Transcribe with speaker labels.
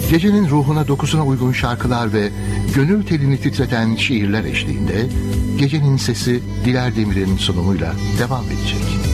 Speaker 1: Gecenin ruhuna dokusuna uygun şarkılar ve gönül telini titreten şiirler eşliğinde Gecenin Sesi Diler Demir'in sunumuyla devam edecek.